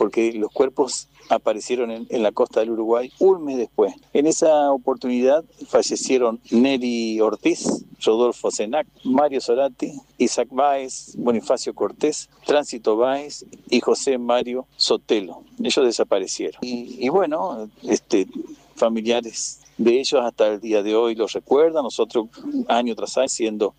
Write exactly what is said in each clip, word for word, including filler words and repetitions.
porque los cuerpos aparecieron en, en la costa del Uruguay un mes después. En esa oportunidad fallecieron Neri Ortiz, Rodolfo Senac, Mario Sorati, Isaac Báez, Bonifacio Cortés, Tránsito Báez y José Mario Sotelo. Ellos desaparecieron. Y, y bueno, este, familiares de ellos hasta el día de hoy los recuerdan, nosotros año tras año haciendo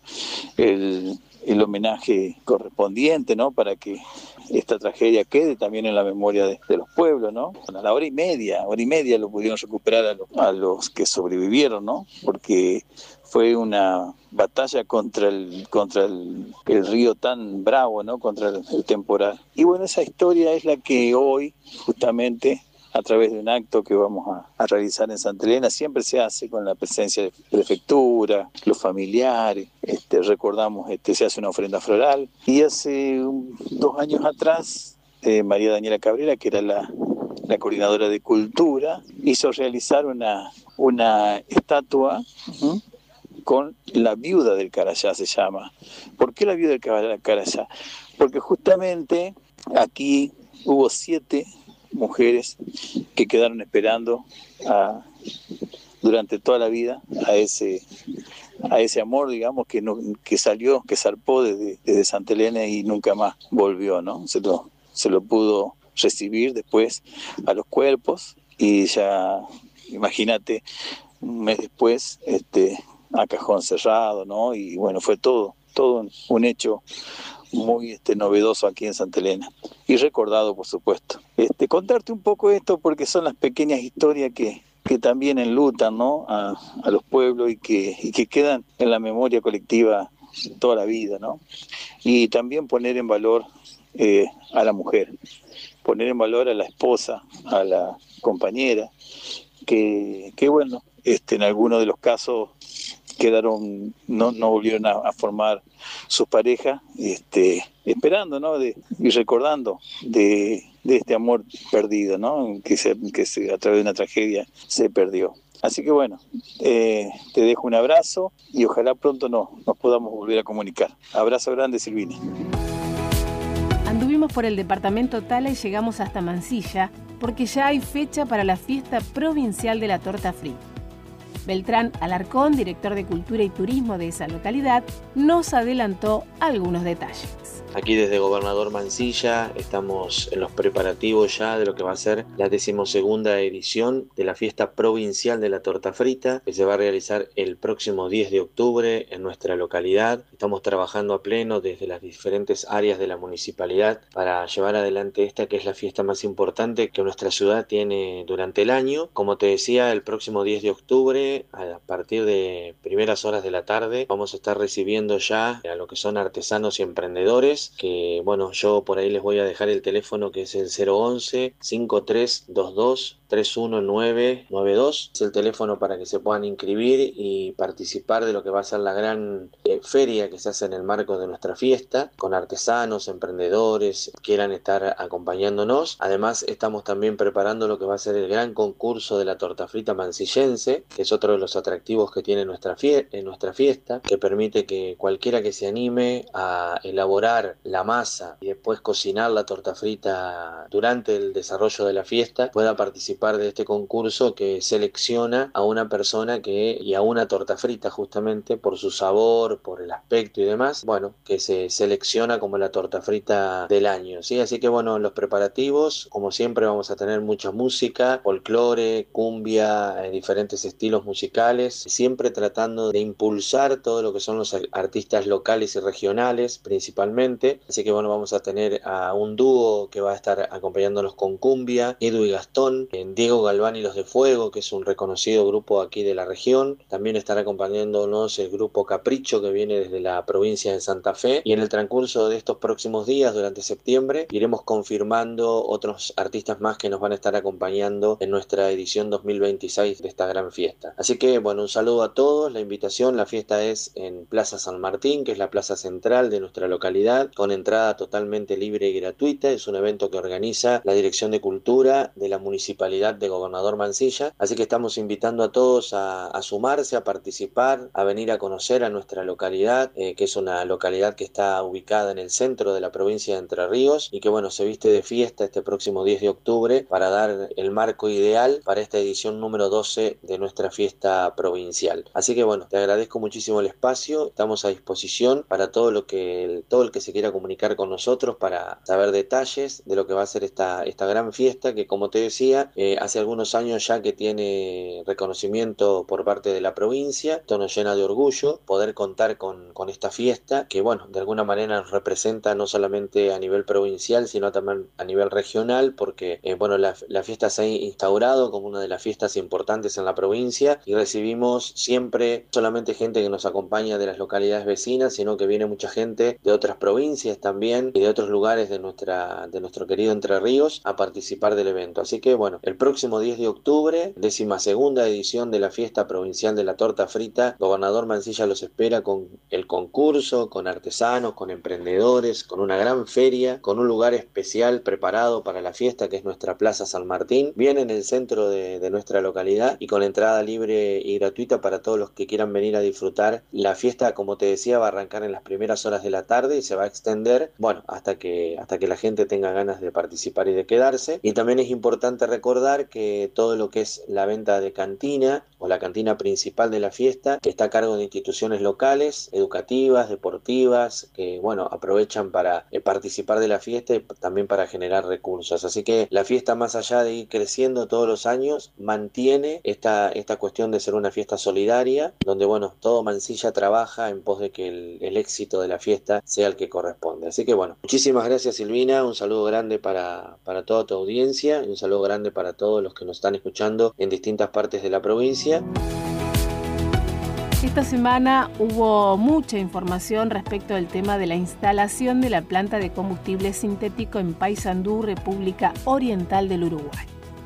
el, el homenaje correspondiente, ¿no? Para que esta tragedia quede también en la memoria de, de los pueblos, ¿no? A la hora y media, hora y media lo pudieron recuperar a, lo, a los que sobrevivieron, ¿no? Porque fue una batalla contra el contra el, el río tan bravo, ¿no? Contra el, el temporal. Y bueno, esa historia es la que hoy, justamente, a través de un acto que vamos a, a realizar en Santa Elena, siempre se hace con la presencia de prefectura, los familiares, este, recordamos, este, se hace una ofrenda floral. Y hace un, dos años atrás, eh, María Daniela Cabrera, que era la, la coordinadora de cultura, hizo realizar una, una estatua uh-huh, con la viuda del Carayá, se llama. ¿Por qué la viuda del Carayá? Porque justamente aquí hubo siete mujeres que quedaron esperando a, durante toda la vida a ese a ese amor, digamos, que no, que salió, que zarpó desde, desde Santa Elena y nunca más volvió, ¿no? Se lo, se lo pudo recibir después a los cuerpos y ya, imagínate, un mes después, este, a cajón cerrado, ¿no? Y bueno, fue todo, todo un, un hecho muy este, novedoso aquí en Santa Elena y recordado, por supuesto. Este, contarte un poco esto porque son las pequeñas historias que, que también enlutan, ¿no? a, a los pueblos y que, y que quedan en la memoria colectiva toda la vida, ¿no? Y también poner en valor eh, a la mujer, poner en valor a la esposa, a la compañera, que, que bueno, este, en algunos de los casos quedaron, no, no volvieron a, a formar sus parejas, este, esperando, ¿no? De, y recordando de, de este amor perdido, ¿no? Que, se, que se, a través de una tragedia se perdió. Así que bueno, eh, te dejo un abrazo y ojalá pronto no, nos podamos volver a comunicar. Abrazo grande, Silvina. Anduvimos por el departamento Tala y llegamos hasta Mansilla porque ya hay fecha para la fiesta provincial de la torta frita. Beltrán Alarcón, director de Cultura y Turismo de esa localidad, nos adelantó algunos detalles. Aquí desde Gobernador Mansilla estamos en los preparativos ya de lo que va a ser la decimosegunda edición de la fiesta provincial de la torta frita, que se va a realizar el próximo diez de octubre en nuestra localidad. Estamos trabajando a pleno desde las diferentes áreas de la municipalidad para llevar adelante esta, que es la fiesta más importante que nuestra ciudad tiene durante el año. Como te decía, el próximo diez de octubre, a partir de primeras horas de la tarde, vamos a estar recibiendo ya a lo que son artesanos y emprendedores, que bueno, yo por ahí les voy a dejar el teléfono, que es el cero once, cinco tres dos dos, tres uno nueve nueve dos. Es el teléfono para que se puedan inscribir y participar de lo que va a ser la gran eh, feria que se hace en el marco de nuestra fiesta, con artesanos, emprendedores, quieran estar acompañándonos. Además, estamos también preparando lo que va a ser el gran concurso de la torta frita mansillense, que es otro de los atractivos que tiene nuestra, fie- en nuestra fiesta, que permite que cualquiera que se anime a elaborar la masa y después cocinar la torta frita durante el desarrollo de la fiesta pueda participar de este concurso, que selecciona a una persona que y a una torta frita justamente por su sabor, por el aspecto y demás, bueno, que se selecciona como la torta frita del año, ¿sí? Así que bueno, los preparativos, como siempre, vamos a tener mucha música, folclore, cumbia, eh, diferentes estilos musicales, siempre tratando de impulsar todo lo que son los artistas locales y regionales principalmente. Así que bueno, vamos a tener a un dúo que va a estar acompañándonos con cumbia, Edu y Gastón, en Diego Galván y los de Fuego, que es un reconocido grupo aquí de la región. También estará acompañándonos el grupo Capricho, que viene desde la provincia de Santa Fe. Y en el transcurso de estos próximos días, durante septiembre, iremos confirmando otros artistas más que nos van a estar acompañando en nuestra edición dos mil veintiséis de esta gran fiesta. Así que bueno, un saludo a todos. La invitación, la fiesta es en Plaza San Martín, que es la plaza central de nuestra localidad, con entrada totalmente libre y gratuita. Es un evento que organiza la Dirección de Cultura de la Municipalidad localidad de Gobernador Mansilla, así que estamos invitando a todos a, a sumarse, a participar, a venir a conocer a nuestra localidad, eh, que es una localidad que está ubicada en el centro de la provincia de Entre Ríos y que bueno, se viste de fiesta este próximo diez de octubre para dar el marco ideal para esta edición número doce de nuestra fiesta provincial. Así que bueno, te agradezco muchísimo el espacio, estamos a disposición para todo lo que todo el que se quiera comunicar con nosotros para saber detalles de lo que va a ser esta, esta gran fiesta que, como te decía, eh, hace algunos años ya que tiene reconocimiento por parte de la provincia. Esto nos llena de orgullo poder contar con, con esta fiesta que bueno, de alguna manera nos representa no solamente a nivel provincial sino también a nivel regional, porque eh, bueno, la, la fiesta se ha instaurado como una de las fiestas importantes en la provincia y recibimos siempre solamente gente que nos acompaña de las localidades vecinas, sino que viene mucha gente de otras provincias también y de otros lugares de nuestra de nuestro querido Entre Ríos a participar del evento. Así que bueno, el próximo diez de octubre, décima segunda edición de la fiesta provincial de la torta frita, Gobernador Mansilla los espera con el concurso, con artesanos, con emprendedores, con una gran feria, con un lugar especial preparado para la fiesta que es nuestra Plaza San Martín, bien en el centro de, de nuestra localidad y con entrada libre y gratuita para todos los que quieran venir a disfrutar. La fiesta, como te decía, va a arrancar en las primeras horas de la tarde y se va a extender, bueno, hasta que, hasta que la gente tenga ganas de participar y de quedarse. Y también es importante recordar que todo lo que es la venta de cantina o la cantina principal de la fiesta está a cargo de instituciones locales, educativas, deportivas, que bueno, aprovechan para eh, participar de la fiesta y también para generar recursos. Así que la fiesta, más allá de ir creciendo todos los años, mantiene esta, esta cuestión de ser una fiesta solidaria, donde bueno, todo Mansilla trabaja en pos de que el, el éxito de la fiesta sea el que corresponde. Así que bueno, muchísimas gracias Silvina, un saludo grande para, para toda tu audiencia y un saludo grande para todos los que nos están escuchando en distintas partes de la provincia. Esta semana hubo mucha información respecto del tema de la instalación de la planta de combustible sintético en Paysandú, República Oriental del Uruguay.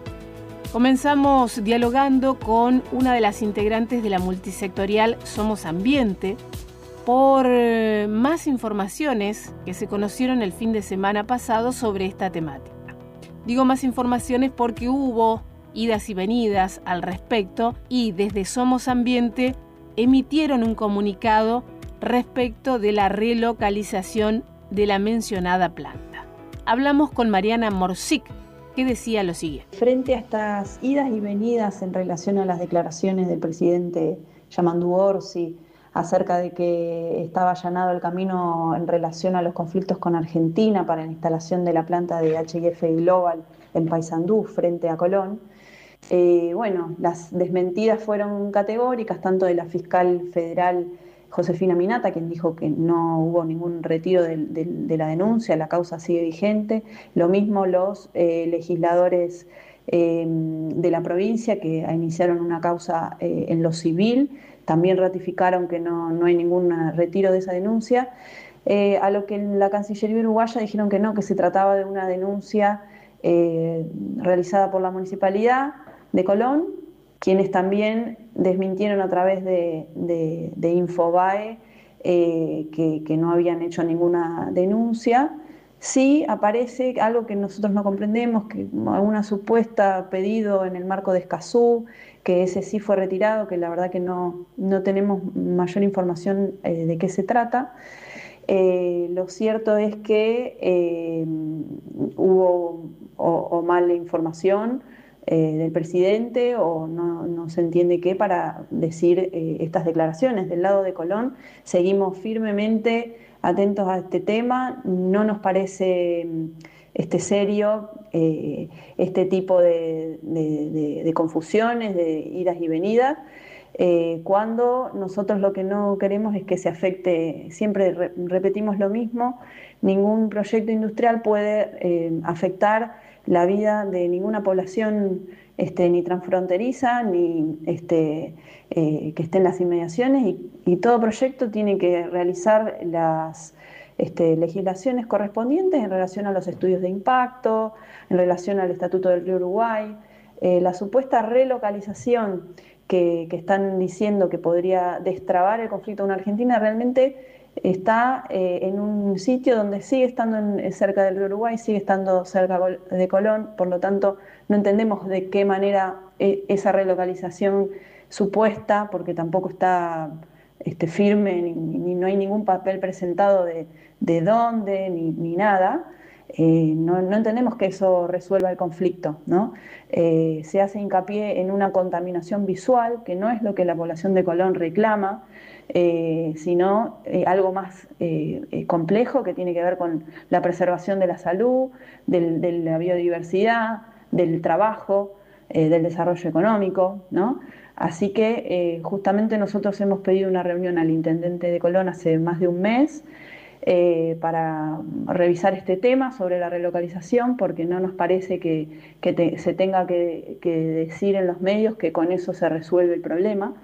Comenzamos dialogando con una de las integrantes de la multisectorial Somos Ambiente por más informaciones que se conocieron el fin de semana pasado sobre esta temática. Digo más informaciones porque hubo idas y venidas al respecto y desde Somos Ambiente emitieron un comunicado respecto de la relocalización de la mencionada planta. Hablamos con Mariana Morsic, que decía lo siguiente. Frente a estas idas y venidas en relación a las declaraciones del presidente Yamandu Orsi acerca de que estaba allanado el camino en relación a los conflictos con Argentina para la instalación de la planta de H I F Global en Paysandú frente a Colón, Eh, bueno, las desmentidas fueron categóricas, tanto de la fiscal federal Josefina Minata, quien dijo que no hubo ningún retiro de, de, de la denuncia, la causa sigue vigente, lo mismo los eh, legisladores eh, de la provincia que iniciaron una causa eh, en lo civil, también ratificaron que no, no hay ningún retiro de esa denuncia, eh, a lo que en la Cancillería uruguaya dijeron que no, que se trataba de una denuncia eh, realizada por la municipalidad de Colón, quienes también desmintieron a través de, de, de Infobae eh, que, que no habían hecho ninguna denuncia. Sí aparece algo que nosotros no comprendemos, que alguna supuesta pedido en el marco de Escazú, que ese sí fue retirado, que la verdad que no, no tenemos mayor información eh, de qué se trata. Eh, lo cierto es que eh, hubo o, o mala información Eh, del presidente o no, no se entiende qué para decir eh, estas declaraciones. Del lado de Colón seguimos firmemente atentos a este tema, no nos parece este, serio eh, este tipo de, de, de, de confusiones, de idas y venidas, eh, cuando nosotros lo que no queremos es que se afecte, siempre re, repetimos lo mismo, ningún proyecto industrial puede eh, afectar la vida de ninguna población este, ni transfronteriza, ni este, eh, que esté en las inmediaciones, y, y todo proyecto tiene que realizar las este, legislaciones correspondientes en relación a los estudios de impacto, en relación al Estatuto del Río Uruguay. Eh, la supuesta relocalización que, que están diciendo que podría destrabar el conflicto con Argentina realmente está eh, en un sitio donde sigue estando en, cerca del Uruguay, sigue estando cerca de Colón, por lo tanto no entendemos de qué manera eh, esa relocalización supuesta, porque tampoco está este, firme, ni, ni no hay ningún papel presentado de, de dónde, ni, ni nada. Eh, no, no entendemos que eso resuelva el conflicto, ¿no? Eh, se hace hincapié en una contaminación visual, que no es lo que la población de Colón reclama, eh, sino eh, algo más eh, eh, complejo que tiene que ver con la preservación de la salud, del, de la biodiversidad, del trabajo, eh, del desarrollo económico, ¿no? Así que eh, justamente nosotros hemos pedido una reunión al intendente de Colón hace más de un mes, Eh, para revisar este tema sobre la relocalización, porque no nos parece que, que te, se tenga que, que decir en los medios que con eso se resuelve el problema.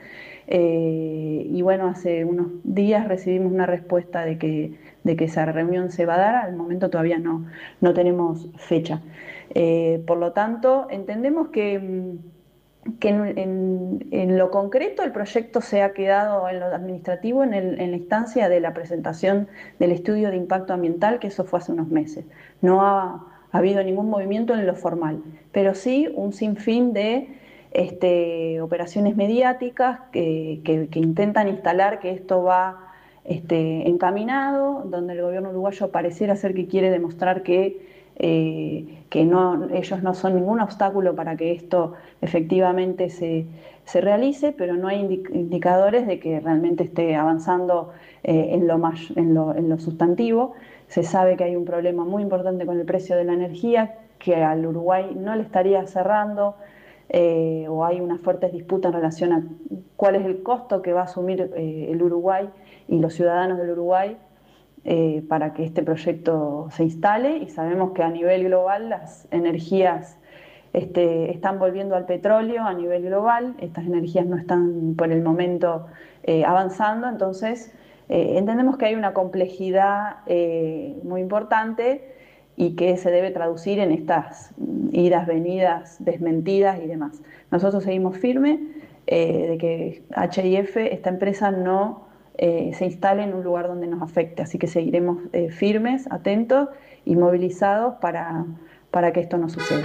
Eh, y bueno, hace unos días recibimos una respuesta de que, de que esa reunión se va a dar. Al momento todavía no, no tenemos fecha. Eh, por lo tanto, entendemos que... que en, en, en lo concreto el proyecto se ha quedado en lo administrativo, en, el, en la instancia de la presentación del estudio de impacto ambiental, que eso fue hace unos meses. No ha, ha habido ningún movimiento en lo formal, pero sí un sinfín de este, operaciones mediáticas que, que, que intentan instalar que esto va este, encaminado, donde el gobierno uruguayo pareciera ser que quiere demostrar que Eh, que no, ellos no son ningún obstáculo para que esto efectivamente se, se realice, pero no hay indicadores de que realmente esté avanzando eh, en, lo más, en, lo, en lo sustantivo. Se sabe que hay un problema muy importante con el precio de la energía, que al Uruguay no le estaría cerrando, eh, o hay unas fuertes disputas en relación a cuál es el costo que va a asumir eh, el Uruguay y los ciudadanos del Uruguay Eh, para que este proyecto se instale, y sabemos que a nivel global las energías este, están volviendo al petróleo a nivel global, estas energías no están por el momento eh, avanzando, entonces eh, entendemos que hay una complejidad eh, muy importante y que se debe traducir en estas idas, venidas, desmentidas y demás. Nosotros seguimos firmes eh, de que H I F, esta empresa, no Eh, se instale en un lugar donde nos afecte, así que seguiremos eh, firmes, atentos y movilizados para, para que esto no suceda.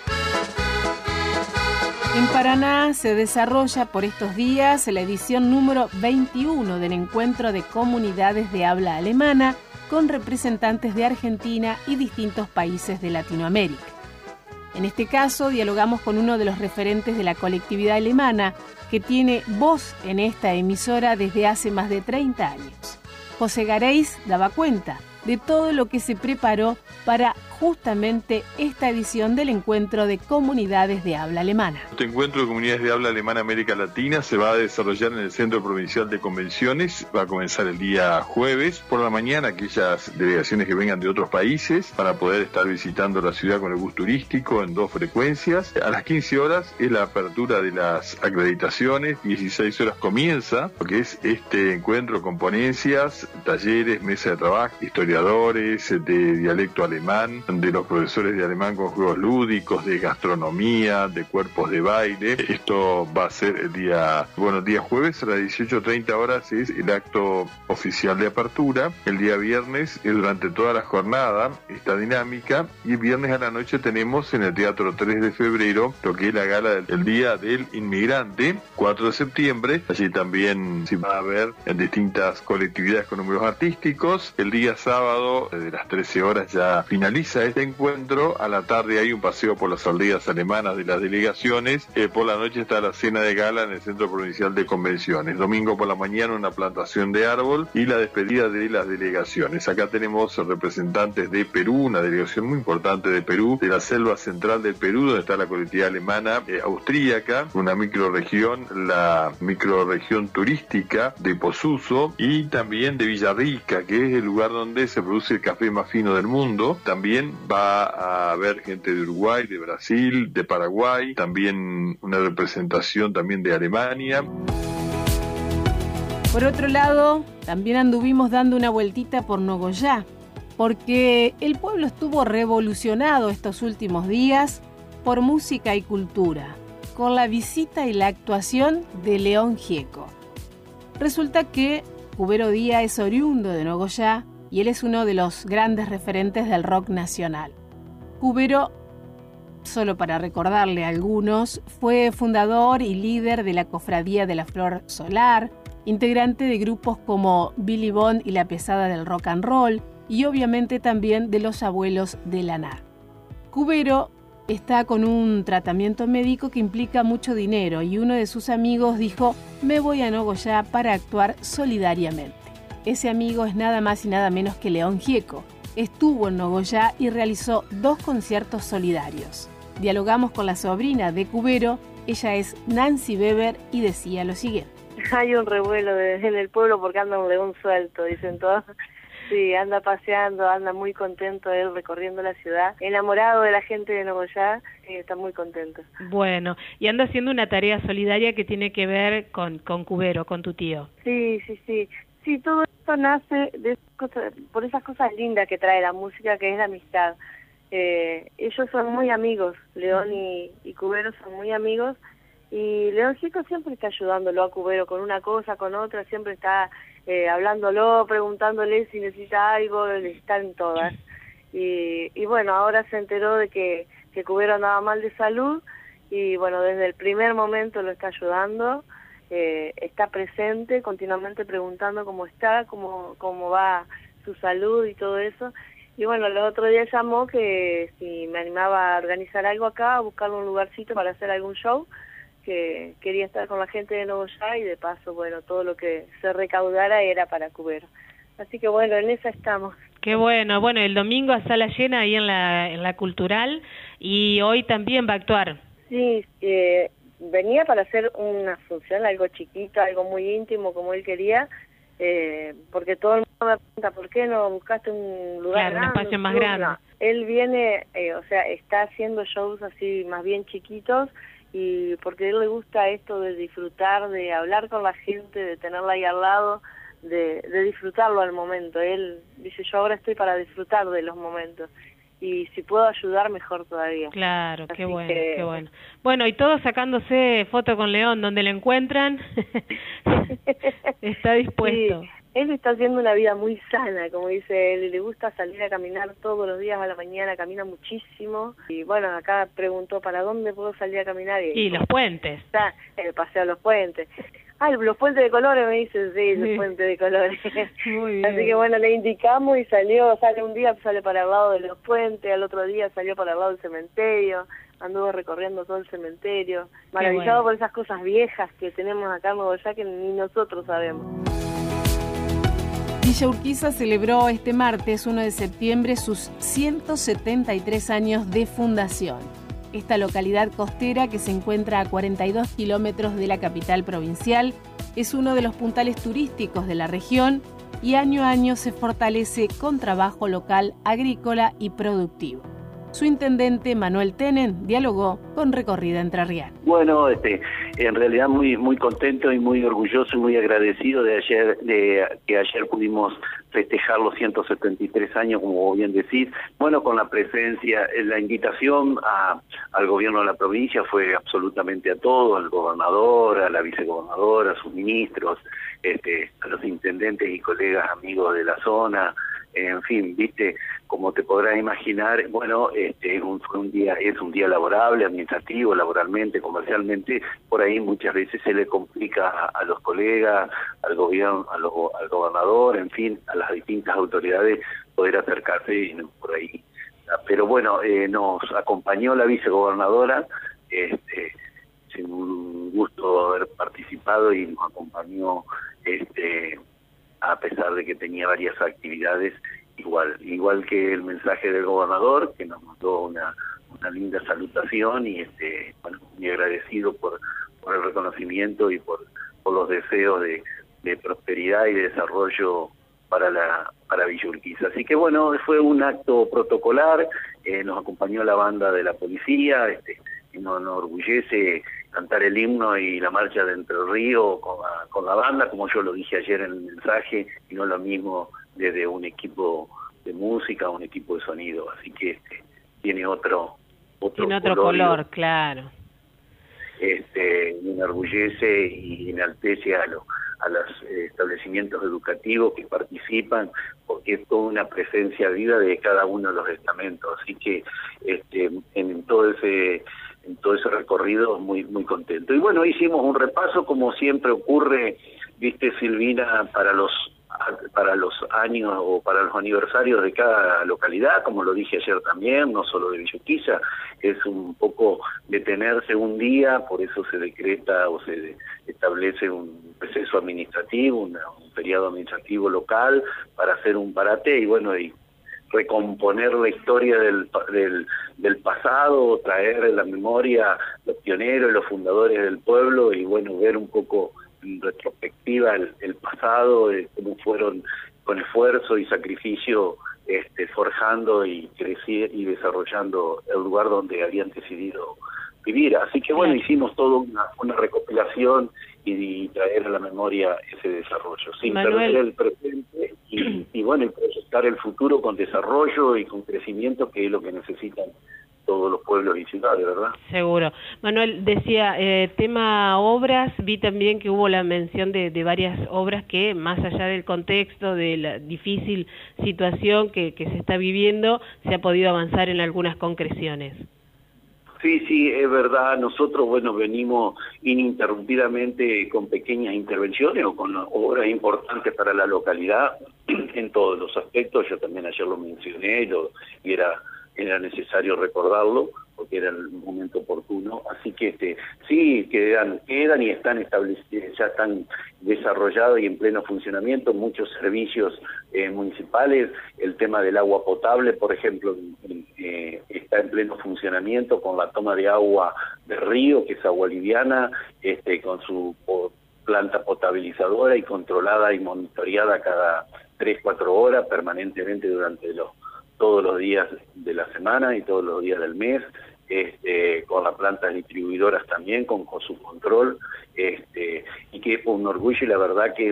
En Paraná se desarrolla por estos días la edición número veintiuno del Encuentro de Comunidades de Habla Alemana con representantes de Argentina y distintos países de Latinoamérica. En este caso, dialogamos con uno de los referentes de la colectividad alemana, que tiene voz en esta emisora desde hace más de treinta años. José Gareis daba cuenta de todo lo que se preparó para justamente esta edición del Encuentro de Comunidades de Habla Alemana. Este Encuentro de Comunidades de Habla Alemana América Latina se va a desarrollar en el Centro Provincial de Convenciones. Va a comenzar el día jueves por la mañana. Aquellas delegaciones que vengan de otros países para poder estar visitando la ciudad con el bus turístico en dos frecuencias. A las quince horas es la apertura de las acreditaciones. dieciséis horas comienza lo que es este encuentro con ponencias, talleres, mesa de trabajo, historiadores de dialecto alemán, de los profesores de alemán con juegos lúdicos, de gastronomía, de cuerpos de baile. Esto va a ser el día, bueno, el día jueves a las dieciocho treinta horas es el acto oficial de apertura. El día viernes es durante toda la jornada esta dinámica, y el viernes a la noche tenemos en el Teatro tres de febrero lo que es la gala del el Día del Inmigrante, cuatro de septiembre. Allí también se va a ver en distintas colectividades con números artísticos. El día sábado, desde las trece horas, ya finaliza este encuentro. A la tarde hay un paseo por las aldeas alemanas de las delegaciones. Eh, por la noche está la cena de gala en el Centro Provincial de Convenciones. Domingo por la mañana una plantación de árbol y la despedida de las delegaciones. Acá tenemos representantes de Perú, una delegación muy importante de Perú, de la selva central del Perú, donde está la colectividad alemana eh, austríaca, una microrregión, la microrregión turística de Posuso, y también de Villarrica, que es el lugar donde se produce el café más fino del mundo. También va a haber gente de Uruguay, de Brasil, de Paraguay, también una representación también de Alemania. Por otro lado, también anduvimos dando una vueltita por Nogoyá, porque el pueblo estuvo revolucionado estos últimos días por música y cultura, con la visita y la actuación de León Gieco. Resulta que Cubero Díaz es oriundo de Nogoyá y él es uno de los grandes referentes del rock nacional. Cubero, solo para recordarle a algunos, fue fundador y líder de la Cofradía de la Flor Solar, integrante de grupos como Billy Bond y La Pesada del Rock and Roll, y obviamente también de Los Abuelos de la N A. Cubero está con un tratamiento médico que implica mucho dinero y uno de sus amigos dijo: me voy a Nogoyá para actuar solidariamente. Ese amigo es nada más y nada menos que León Gieco. Estuvo en Nogoyá y realizó dos conciertos solidarios. Dialogamos con la sobrina de Cubero, ella es Nancy Weber, y decía lo siguiente. Hay un revuelo de, en el pueblo porque anda un león suelto, dicen todos. Sí, anda paseando, anda muy contento él recorriendo la ciudad, enamorado de la gente de Nogoyá, y está muy contento. Bueno, y anda haciendo una tarea solidaria que tiene que ver con, con Cubero, con tu tío. Sí, sí, sí. Sí, todo esto nace de esas cosas, por esas cosas lindas que trae la música, que es la amistad. Eh, ellos son muy amigos, León y, y Cubero son muy amigos, y León Gieco siempre está ayudándolo a Cubero con una cosa, con otra, siempre está eh, hablándolo, preguntándole si necesita algo, está en todas. Y, y bueno, ahora se enteró de que, que Cubero andaba mal de salud, y bueno, desde el primer momento lo está ayudando, eh, está presente, continuamente preguntando cómo está, cómo, cómo va su salud y todo eso. Y bueno, el otro día llamó que si me animaba a organizar algo acá, a buscarle un lugarcito para hacer algún show, que quería estar con la gente de Nogoyá y de paso, bueno, todo lo que se recaudara era para Cubero. Así que bueno, en esa estamos. Qué bueno, bueno, el domingo a sala llena ahí en la, en la Cultural, y hoy también va a actuar. Sí, eh, venía para hacer una función, algo chiquito, algo muy íntimo como él quería, Eh, porque todo el mundo me pregunta, ¿por qué no buscaste un lugar claro, grande? un espacio más grande. No. Él viene, eh, o sea, está haciendo shows así más bien chiquitos, y porque a él le gusta esto de disfrutar, de hablar con la gente, de tenerla ahí al lado, de, de disfrutarlo al momento. Él dice, yo ahora estoy para disfrutar de los momentos, y si puedo ayudar, mejor todavía. Claro, Así qué bueno, que... qué bueno. Bueno, y todos sacándose foto con León, donde lo encuentran, está dispuesto. Sí, él está haciendo una vida muy sana, como dice él, y le gusta salir a caminar todos los días a la mañana, camina muchísimo, y bueno, acá preguntó, ¿para dónde puedo salir a caminar? Y, y los puentes. Está el paseo a los puentes. Ah, los puentes de colores, me dice, sí, los sí. puentes de colores. Muy bien. Así que bueno, le indicamos y salió, sale un día, sale para el lado de los puentes, al otro día salió para el lado del cementerio, anduvo recorriendo todo el cementerio, maravillado bueno. por esas cosas viejas que tenemos acá en Nogoyá que ni nosotros sabemos. Villa Urquiza celebró este martes, uno de septiembre, sus ciento setenta y tres años de fundación. Esta localidad costera, que se encuentra a cuarenta y dos kilómetros de la capital provincial, es uno de los puntales turísticos de la región y año a año se fortalece con trabajo local, agrícola y productivo. Su intendente, Manuel Tenen, dialogó con Recorrida Entrerriana. Bueno, este, en realidad muy muy contento y muy orgulloso y muy agradecido de ayer de que ayer pudimos festejar los ciento setenta y tres años, como bien decís. Bueno, con la presencia, la invitación a, al gobierno de la provincia fue absolutamente a todo, al gobernador, a la vicegobernadora, a sus ministros, este, a los intendentes y colegas amigos de la zona. En fin, viste, como te podrás imaginar, bueno, este un, fue un día, es un día laborable, administrativo, laboralmente, comercialmente, por ahí muchas veces se le complica a, a los colegas, al gobierno, a lo, al gobernador, en fin, a las distintas autoridades poder acercarse y por ahí. Pero bueno, eh, nos acompañó la vicegobernadora, este, sin un gusto haber participado y nos acompañó, este. a pesar de que tenía varias actividades, igual igual que el mensaje del gobernador, que nos mandó una, una linda salutación, y este bueno, muy agradecido por, por el reconocimiento y por, por los deseos de, de prosperidad y de desarrollo para la para Villa Urquiza. Así que bueno, fue un acto protocolar, eh, nos acompañó la banda de la policía, este y nos, nos orgullece cantar el himno y la marcha de Entre Ríos con la, con la banda, como yo lo dije ayer en el mensaje, y no lo mismo desde un equipo de música, un equipo de sonido, así que este, tiene otro otro tiene otro color, color claro. Este, me enorgullece y enaltece a, lo, a los eh, establecimientos educativos que participan, porque es toda una presencia viva de cada uno de los estamentos. Así que este, en todo ese en todo ese recorrido muy muy contento. Y bueno, hicimos un repaso, como siempre ocurre, viste, Silvina, para los para los años o para los aniversarios de cada localidad, como lo dije ayer también, no solo de Villa Urquiza, es un poco detenerse un día, por eso se decreta o se establece un receso administrativo, una, un feriado administrativo local para hacer un parate y bueno, y recomponer la historia del, del, del pasado, traer en la memoria los pioneros, los fundadores del pueblo y bueno, ver un poco en retrospectiva el, el pasado, eh, cómo fueron con esfuerzo y sacrificio este, forjando y crecer y desarrollando el lugar donde habían decidido vivir. Así que bueno, hicimos toda una, una recopilación y, y traer a la memoria ese desarrollo, sin Manuel. perder el presente y, y bueno, y proyectar el futuro con desarrollo y con crecimiento, que es lo que necesitan todos los pueblos y ciudades, ¿verdad? Seguro. Manuel, decía, eh, tema obras, vi también que hubo la mención de, de varias obras que, más allá del contexto, de la difícil situación que, que se está viviendo, se ha podido avanzar en algunas concreciones. Sí, sí, es verdad. Nosotros, bueno, venimos ininterrumpidamente con pequeñas intervenciones o con obras importantes para la localidad en todos los aspectos. Yo también ayer lo mencioné lo, y era... era necesario recordarlo porque era el momento oportuno, así que este sí quedan quedan y están establecidos, ya están desarrollados y en pleno funcionamiento muchos servicios eh, municipales. El tema del agua potable, por ejemplo, eh, está en pleno funcionamiento con la toma de agua de río, que es agua liviana, este con su po- planta potabilizadora y controlada y monitoreada cada tres, cuatro horas permanentemente durante los todos los días de la semana y todos los días del mes, este, con las plantas distribuidoras también, con, con su control, este, y que es un orgullo y la verdad que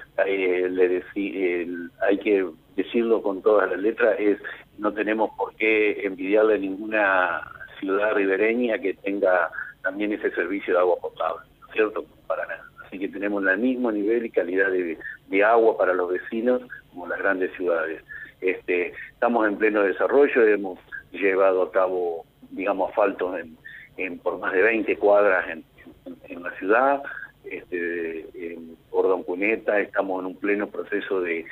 eh, le decí, eh, hay que decirlo con todas las letras, es no tenemos por qué envidiarle a ninguna ciudad ribereña que tenga también ese servicio de agua potable, ¿no es cierto? Para nada. Así que tenemos el mismo nivel y calidad de, de agua para los vecinos como las grandes ciudades. Este, estamos en pleno desarrollo, hemos llevado a cabo, digamos, asfaltos en, en, por más de veinte cuadras en, en, en la ciudad, este, en Cordón Cuneta, estamos en un pleno proceso de,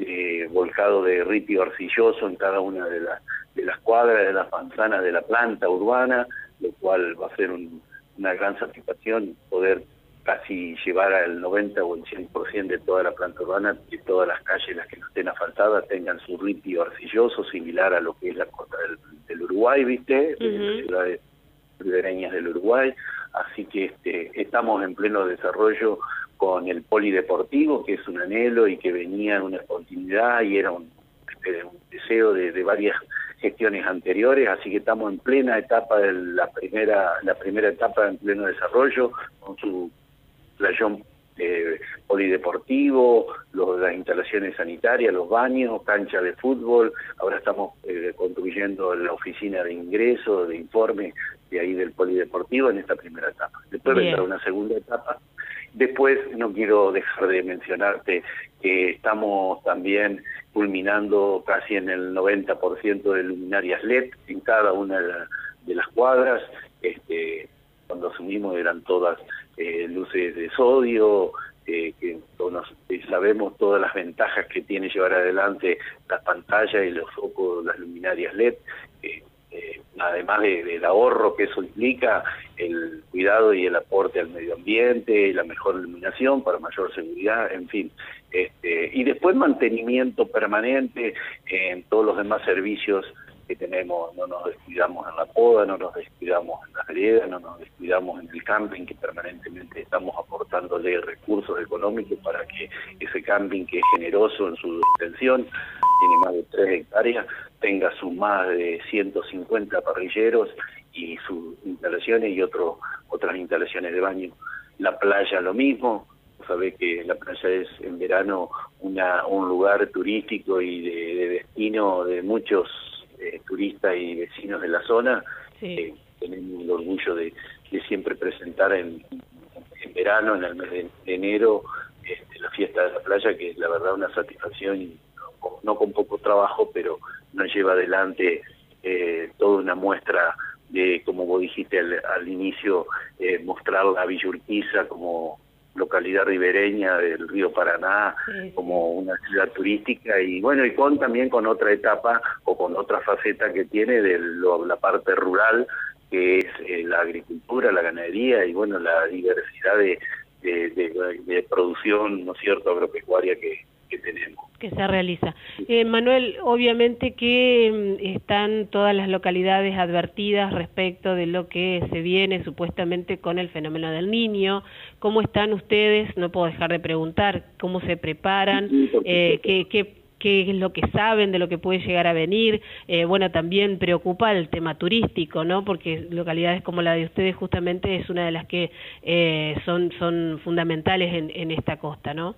de volcado de ripio arcilloso en cada una de, la, de las cuadras, de las manzanas de la planta urbana, lo cual va a ser un, una gran satisfacción poder casi llevar al noventa o el cien por ciento de toda la planta urbana, que todas las calles, las que no estén asfaltadas, tengan su ripio arcilloso, similar a lo que es la costa del, del Uruguay, ¿viste? Uh-huh. En las ciudades ribereñas del Uruguay. Así que este, estamos en pleno desarrollo con el polideportivo, que es un anhelo y que venía en una continuidad y era un, este, un deseo de, de varias gestiones anteriores, así que estamos en plena etapa de la primera, la primera etapa en pleno desarrollo, con su playón eh, polideportivo, los, las instalaciones sanitarias, los baños, cancha de fútbol. Ahora estamos eh, construyendo la oficina de ingreso, de informe de ahí del polideportivo en esta primera etapa. Después Bien. vendrá una segunda etapa. Después no quiero dejar de mencionarte que estamos también culminando casi en el noventa por ciento de luminarias L E D en cada una de, la, de las cuadras. Este, cuando asumimos eran todas eh, luces de sodio, eh, que todos, eh, sabemos todas las ventajas que tiene llevar adelante las pantallas y los focos, las luminarias L E D, eh, eh, además de, del ahorro que eso implica, el cuidado y el aporte al medio ambiente, la mejor iluminación para mayor seguridad, en fin. Este, y después mantenimiento permanente en todos los demás servicios que tenemos. No nos descuidamos en la poda, no nos descuidamos en la vereda, no nos descuidamos en el camping, que permanentemente estamos aportándole recursos económicos para que ese camping, que es generoso en su extensión, tiene más de tres hectáreas, tenga sus más de ciento cincuenta parrilleros y sus instalaciones y otro, otras instalaciones de baño. La playa lo mismo. Sabe que la playa es en verano una, un lugar turístico y de, de destino de muchos eh, turistas y vecinos de la zona. Sí. Eh, tenemos el orgullo de, de siempre presentar en, en verano, en el mes de, de enero, eh, fiesta de la playa, que es la verdad una satisfacción, y no, no con poco trabajo, pero nos lleva adelante eh, toda una muestra de, como vos dijiste al, al inicio, eh, mostrar la Villa Urquiza como localidad ribereña del río Paraná, sí, como una ciudad turística, y bueno, y con también con otra etapa o con otra faceta que tiene de lo, la parte rural, que es eh, la agricultura, la ganadería y bueno, la diversidad de, de, de, de producción, ¿no es cierto?, agropecuaria que, que tenemos. Que se realiza. Eh, Manuel, obviamente que mm, están todas las localidades advertidas respecto de lo que se viene supuestamente con el fenómeno del Niño. ¿Cómo están ustedes? No puedo dejar de preguntar cómo se preparan, Sí, eh, qué, qué, qué es lo que saben de lo que puede llegar a venir. Eh, bueno, también preocupa el tema turístico, ¿no? Porque localidades como la de ustedes justamente es una de las que eh, son, son fundamentales en, en esta costa, ¿no?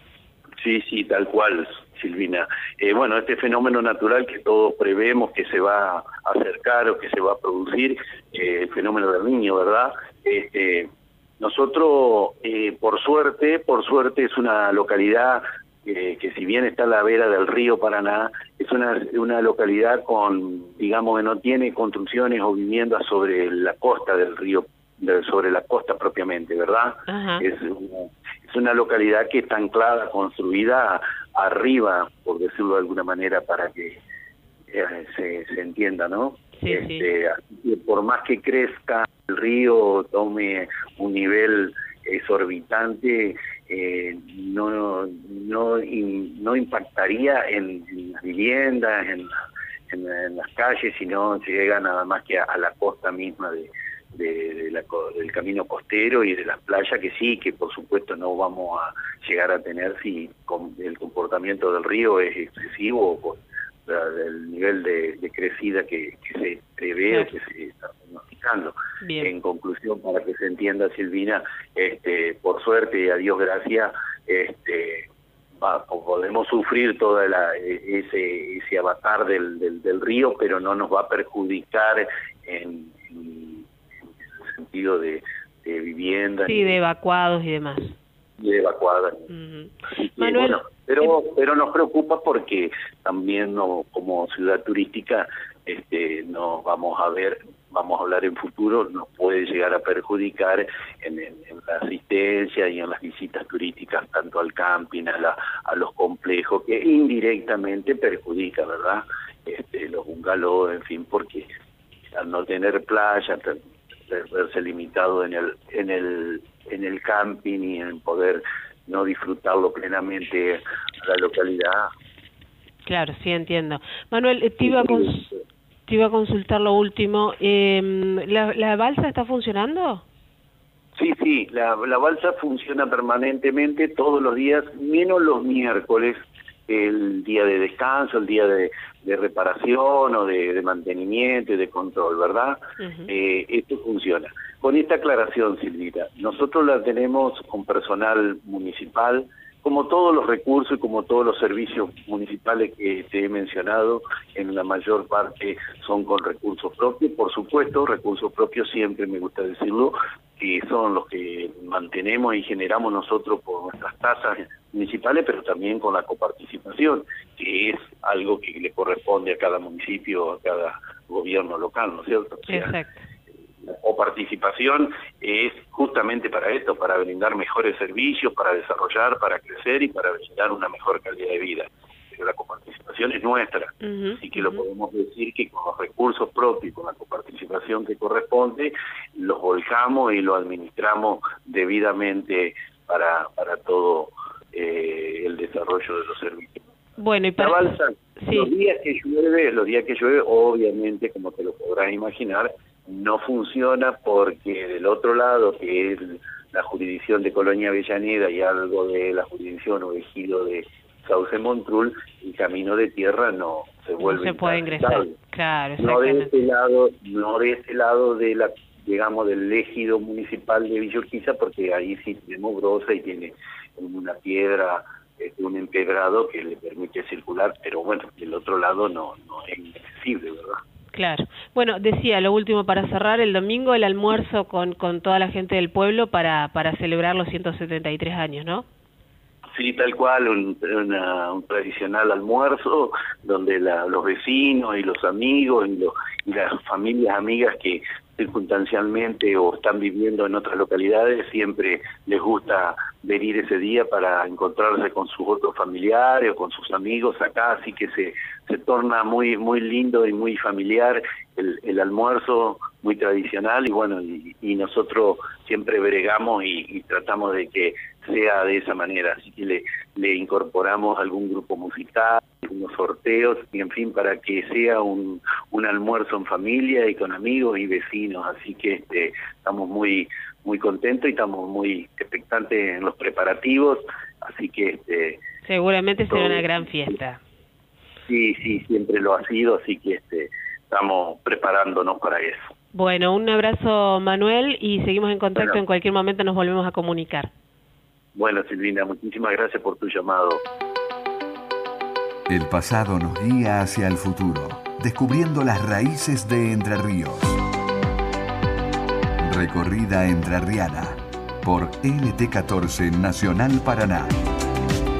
Sí, sí, tal cual, Silvina. Eh, bueno, este fenómeno natural que todos prevemos que se va a acercar o que se va a producir, eh, el fenómeno del Niño, ¿verdad? Este, nosotros, eh, por suerte, por suerte es una localidad eh, que si bien está a la vera del río Paraná, es una, una localidad con, digamos, que no tiene construcciones o viviendas sobre la costa del río, de, sobre la costa propiamente, ¿verdad? Ajá. Es una, es una localidad que está anclada, construida arriba, por decirlo de alguna manera, para que eh, se, se entienda, ¿no? Sí, este, sí. Por más que crezca el río, tome un nivel exorbitante, eh, no no in, no impactaría en, en las viviendas, en, en, en las calles, sino llega nada más que a, a la costa misma de De, de la, del camino costero y de las playas, que sí, que por supuesto no vamos a llegar a tener si con, el comportamiento del río es excesivo o con la, el nivel de, de crecida que, que se prevé, claro, o que se está pronosticando. Bien. En conclusión, para que se entienda, Silvina, este, por suerte y a Dios gracias, este, va, podemos sufrir toda la, ese, ese avatar del, del, del río, pero no nos va a perjudicar en sentido de, de vivienda, sí, de evacuados y demás, de evacuadas. Uh-huh. Que, Manuel, bueno, pero pero nos preocupa porque también no, como ciudad turística, este, nos vamos a ver, vamos a hablar en futuro, nos puede llegar a perjudicar en, en, en la asistencia y en las visitas turísticas, tanto al camping, a, la, a los complejos, que indirectamente perjudica, ¿verdad? Este, los bungalows, en fin, porque al no tener playa, verse limitado en el en el en el camping y en poder no disfrutarlo plenamente a la localidad. Claro, sí, entiendo. Manuel, te iba a, cons te iba a consultar lo último. Eh, ¿la, ¿La balsa está funcionando? Sí, sí, la, la balsa funciona permanentemente todos los días, menos los miércoles, el día de descanso, el día de, de reparación o de, de mantenimiento y de control, ¿verdad? Uh-huh. eh, esto funciona. Con esta aclaración, Silvita, nosotros la tenemos con personal municipal, como todos los recursos y como todos los servicios municipales que te he mencionado, en la mayor parte son con recursos propios. Por supuesto, recursos propios siempre me gusta decirlo, que son los que mantenemos y generamos nosotros por nuestras tasas municipales, pero también con la coparticipación, que es algo que le corresponde a cada municipio, a cada gobierno local, ¿no es cierto? O sea, exacto. La coparticipación es justamente para esto, para brindar mejores servicios, para desarrollar, para crecer y para brindar una mejor calidad de vida. Pero la coparticipación es nuestra, uh-huh, así que uh-huh. lo podemos decir que con los recursos propios, con la coparticipación que corresponde, los volcamos y lo administramos debidamente para, para todo eh, el desarrollo de los servicios. Bueno, y para... La balsa, sí. los días que llueve, los días que llueve, obviamente, como te lo podrás imaginar, no funciona porque del otro lado, que es la jurisdicción de Colonia Avellaneda y algo de la jurisdicción o ejido de Sauce Montrul, el camino de tierra no se vuelve. No se puede ingresar, claro, no de este lado, no de este lado de la, digamos, del ejido municipal de Villa Urquiza, porque ahí sí tenemos brosa y tiene una piedra, este, un empedrado que le permite circular, pero bueno, del otro lado no, no es inaccesible, ¿verdad? Claro. Bueno, decía, lo último para cerrar, el domingo el almuerzo con, con toda la gente del pueblo para, para celebrar los ciento setenta y tres años, ¿no? Sí, tal cual, un, una, un tradicional almuerzo donde la, los vecinos y los amigos y, lo, y las familias amigas que circunstancialmente o están viviendo en otras localidades siempre les gusta venir ese día para encontrarse con sus otros familiares o con sus amigos acá, así que se, se torna muy muy lindo y muy familiar el, el almuerzo, muy tradicional, y bueno, y, y nosotros siempre bregamos y, y tratamos de que sea de esa manera, así que le, le incorporamos algún grupo musical, algunos sorteos, y en fin, para que sea un, un almuerzo en familia y con amigos y vecinos, así que este, estamos muy muy contentos y estamos muy expectantes en los preparativos, así que este, seguramente será una gran fiesta. Sí, sí, siempre lo ha sido, así que este, estamos preparándonos para eso. Bueno, un abrazo, Manuel, y seguimos en contacto. Bueno. En cualquier momento nos volvemos a comunicar. Bueno, Silvina, muchísimas gracias por tu llamado. El pasado nos guía hacia el futuro, descubriendo las raíces de Entre Ríos. Recorrida entrerriana por L T catorce Nacional Paraná.